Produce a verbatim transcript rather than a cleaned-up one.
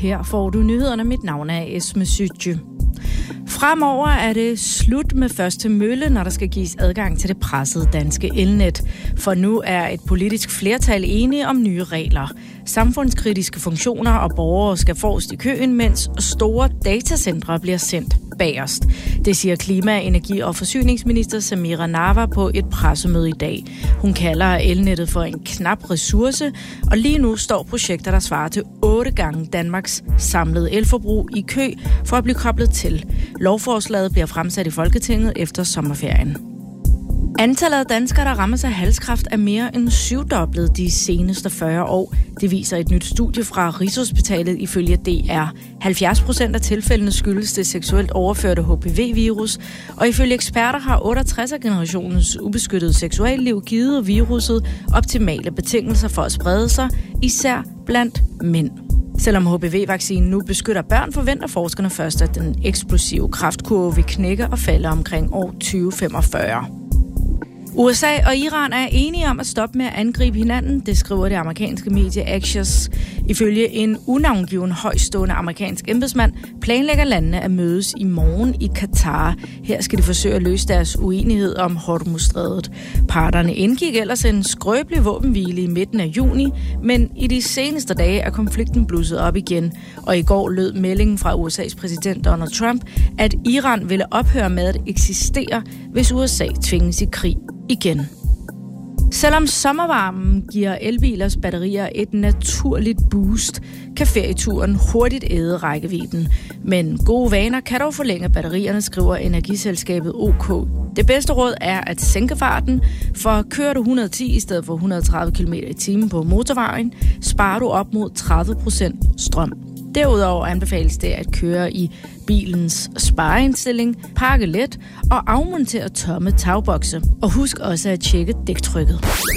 Her får du nyhederne. Mit navn er Esme Sytje. Fremover er det slut med første mølle, når der skal gives adgang til det pressede danske elnet. For nu er et politisk flertal enige om nye regler. Samfundskritiske funktioner og borgere skal forrest i køen, mens store datacentre bliver sendt bagerst. Det siger klima-, energi- og forsyningsminister Samira Nawa på et pressemøde i dag. Hun kalder elnettet for en knap ressource, og lige nu står projekter, der svarer til otte gange Danmarks samlede elforbrug i kø for at blive koblet til. Lovforslaget bliver fremsat i Folketinget efter sommerferien. Antallet af danskere, der rammer sig af halskræft, er mere end syvdoblet de seneste fyrre år. Det viser et nyt studie fra Rigshospitalet ifølge D R. halvfjerds procent af tilfældene skyldes det seksuelt overførte H P V-virus, og ifølge eksperter har otteogtres-generationens ubeskyttede seksualliv givet viruset optimale betingelser for at sprede sig, især blandt mænd. Selvom H P V-vaccinen nu beskytter børn, forventer forskerne først, at den eksplosive kræftkurve vil knække og falde omkring år tyve femogfyrre. U S A og Iran er enige om at stoppe med at angribe hinanden, det skriver det amerikanske medie Axios. Ifølge en unavngiven højstående amerikansk embedsmand planlægger landene at mødes i morgen i Katar. Her skal de forsøge at løse deres uenighed om Hormuzstrædet. Parterne indgik ellers en skrøbelig våbenhvile i midten af juni, men i de seneste dage er konflikten blusset op igen. Og i går lød meldingen fra U S A's præsident Donald Trump, at Iran ville ophøre med at eksistere, hvis U S A tvinges i krig igen. Selvom sommervarmen giver elbilers batterier et naturligt boost, kan ferieturen hurtigt æde rækkevidden. Men gode vaner kan dog forlænge batterierne, skriver energiselskabet OK. Det bedste råd er at sænke farten, for kører du et hundrede og ti i stedet for et hundrede og tredive kilometer i timen på motorvejen, sparer du op mod tredive procent strøm. Derudover anbefales det at køre i bilens spareindstilling, pakke let og afmontere tomme tagbokse. Og husk også at tjekke dæktrykket.